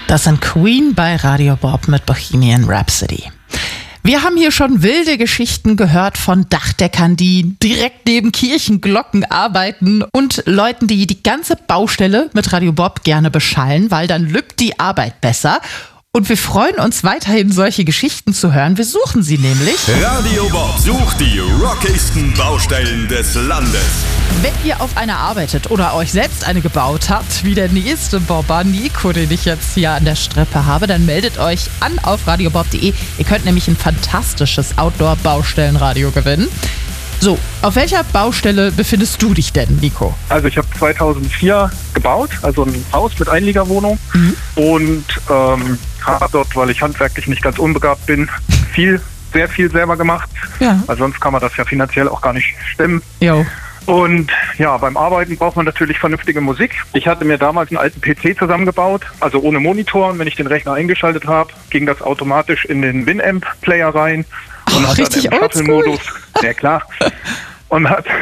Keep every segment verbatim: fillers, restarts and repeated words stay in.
Das sind Queen bei Radio Bob mit Bohemian Rhapsody. Wir haben hier schon wilde Geschichten gehört von Dachdeckern, die direkt neben Kirchenglocken arbeiten und Leuten, die die ganze Baustelle mit Radio Bob gerne beschallen, weil dann lübt die Arbeit besser. Und wir freuen uns weiterhin, solche Geschichten zu hören. Wir suchen sie nämlich. Radio Bob sucht die rockigsten Baustellen des Landes. Wenn ihr auf einer arbeitet oder euch selbst eine gebaut habt, wie der nächste Bobber Nico, den ich jetzt hier an der Strippe habe, dann meldet euch an auf radiobob punkt de. Ihr könnt nämlich ein fantastisches Outdoor-Baustellenradio gewinnen. So, auf welcher Baustelle befindest du dich denn, Nico? Also ich habe zweitausendvier gebaut, also ein Haus mit Einliegerwohnung mhm. und ähm, habe dort, weil ich handwerklich nicht ganz unbegabt bin, viel, sehr viel selber gemacht. Ja. Weil sonst kann man das ja finanziell auch gar nicht stemmen. Jo. Und ja, beim Arbeiten braucht man natürlich vernünftige Musik. Ich hatte mir damals einen alten P C zusammengebaut, also ohne Monitor. Und wenn ich den Rechner eingeschaltet habe, ging das automatisch in den Winamp-Player rein. Und Ach, hat richtig dann im Shuffle-Modus, ja klar, und hat,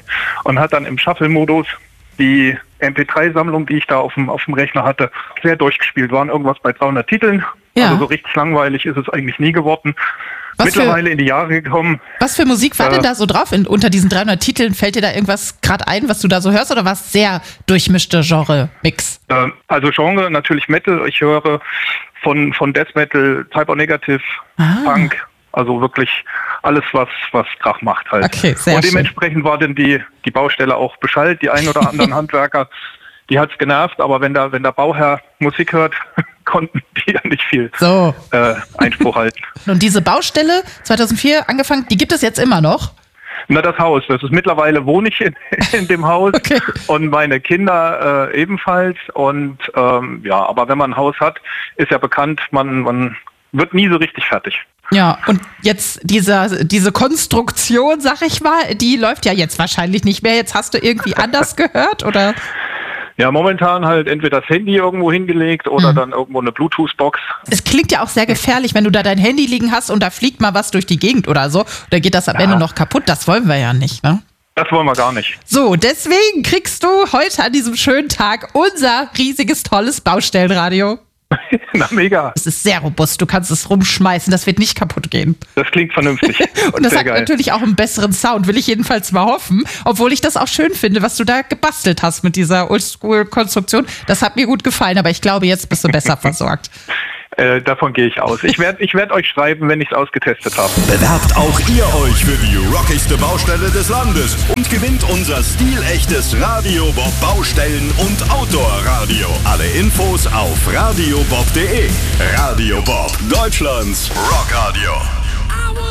und hat dann im Shuffle-Modus die M P drei Sammlung, die ich da auf dem, auf dem Rechner hatte, sehr durchgespielt. Waren irgendwas bei dreihundert Titeln, ja. Also so richtig langweilig ist es eigentlich nie geworden. Was Mittlerweile für, in die Jahre gekommen. Was für Musik war äh, denn da so drauf? In, unter diesen dreihundert Titeln fällt dir da irgendwas gerade ein, was du da so hörst, oder war es sehr durchmischte Genre-Mix? Äh, also Genre natürlich Metal. Ich höre von, von Death Metal, Type O Negative, ah. Punk. Also wirklich alles, was, was Krach macht halt. Okay, sehr und dementsprechend schön. War denn die, die Baustelle auch beschallt. Die ein oder anderen Handwerker, die hat's genervt, aber wenn der, wenn der Bauherr Musik hört, konnten die ja nicht viel so. äh, Einspruch halten. Und diese Baustelle, zweitausendvier angefangen, die gibt es jetzt immer noch? Na, das Haus. Das ist mittlerweile wohne ich in, in dem Haus okay. Und meine Kinder äh, ebenfalls. Und ähm, ja, aber wenn man ein Haus hat, ist ja bekannt, man, man wird nie so richtig fertig. Ja, und jetzt diese, diese Konstruktion, sag ich mal, die läuft ja jetzt wahrscheinlich nicht mehr. Jetzt hast du irgendwie anders gehört, oder? Ja, momentan halt entweder das Handy irgendwo hingelegt oder mhm. dann irgendwo eine Bluetooth-Box. Es klingt ja auch sehr gefährlich, wenn du da dein Handy liegen hast und da fliegt mal was durch die Gegend oder so. Oder geht das am ja. Ende noch kaputt? Das wollen wir ja nicht, ne? Das wollen wir gar nicht. So, deswegen kriegst du heute an diesem schönen Tag unser riesiges, tolles Baustellenradio. Na, mega. Es ist sehr robust, du kannst es rumschmeißen, das wird nicht kaputt gehen. Das klingt vernünftig. Und das sehr hat geil. Natürlich auch einen besseren Sound, will ich jedenfalls mal hoffen. Obwohl ich das auch schön finde, was du da gebastelt hast mit dieser Oldschool-Konstruktion. Das hat mir gut gefallen, aber ich glaube, jetzt bist du besser versorgt. Äh, davon gehe ich aus. Ich werde ich werd euch schreiben, wenn ich es ausgetestet habe. Bewerbt auch ihr euch für die rockigste Baustelle des Landes und gewinnt unser stilechtes Radio Bob Baustellen- und Outdoor-Radio. Alle Infos auf radiobob punkt de. Radio Bob, Deutschlands Rockradio.